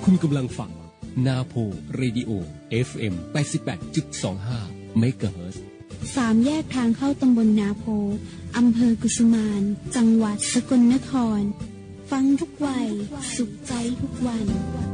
คุณกำลังฟังนาโพเรดิโอ FM 88.25 เมกะเฮิรตซ์ 3 แยกทางเข้าตำบลนาโพอำเภอกุสุมานจังหวัดสกลนครฟังทุกวัยสุขใจทุกวัน